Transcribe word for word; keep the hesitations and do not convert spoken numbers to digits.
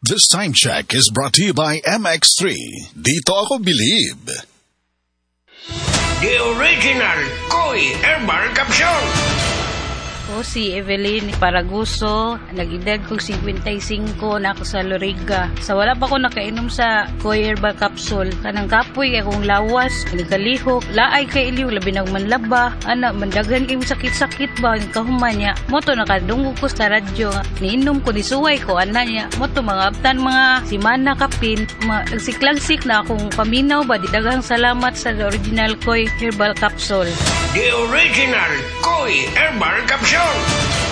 This time check is brought to you by M X three. Dito ako believe. The original Koi Herbal Capsule. Ako si Evelyn Paraguso, nag-edad kong fifty-five na ako sa Loriga. Sa wala pa ko nakainom sa Koi Herbal Capsule, kanang kapoy akong lawas, nagkalihok, laay kay iliw, labi ng manlaba, ana, mandagan kayong sakit-sakit ba, kahuman niya. Moto nakadungog ko sa radyo, niinom ko, nisuway ko, ana niya. Moto mga abtan, mga simana kapin, nagsiklagsik na akong paminaw ba, didagang salamat sa original Koi Herbal Capsule. The original Koi Herbal Capsule.